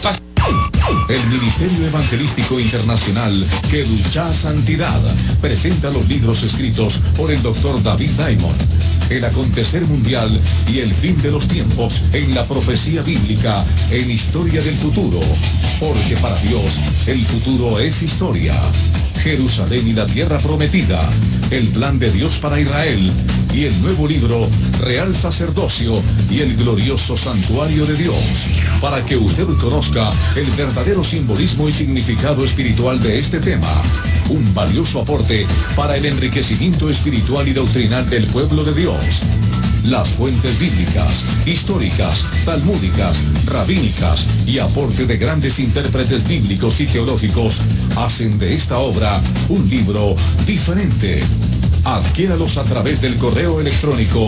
El Ministerio Evangelístico Internacional Que Lucha Santidad presenta los libros escritos por el Dr. David Diamond. El acontecer mundial y el fin de los tiempos en la profecía bíblica en historia del futuro. Porque para Dios el futuro es historia. Jerusalén y la tierra prometida, el plan de Dios para Israel y el nuevo libro Real Sacerdocio y el glorioso santuario de Dios, para que usted conozca el verdadero simbolismo y significado espiritual de este tema. Un valioso aporte para el enriquecimiento espiritual y doctrinal del pueblo de Dios. Las fuentes bíblicas, históricas, talmúdicas, rabínicas y aporte de grandes intérpretes bíblicos y teológicos hacen de esta obra un libro diferente. Adquiéralos a través del correo electrónico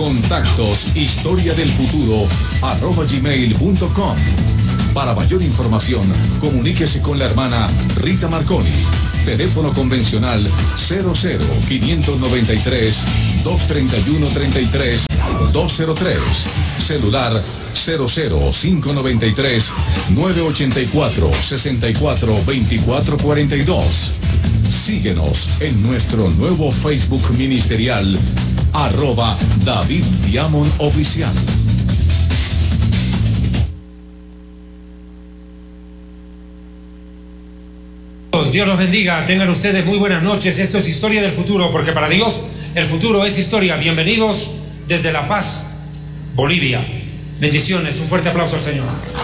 contactos@historiadelfuturo@gmail.com. Para mayor información, comuníquese con la hermana Rita Marconi. Teléfono convencional 00-593-231-33-203. Celular 00-593-984-64-2442. Síguenos en nuestro nuevo Facebook ministerial, @David Diamond Oficial. Dios los bendiga, tengan ustedes muy buenas noches. Esto es Historia del Futuro, porque para Dios el futuro es historia. Bienvenidos desde La Paz, Bolivia. Bendiciones, un fuerte aplauso al Señor.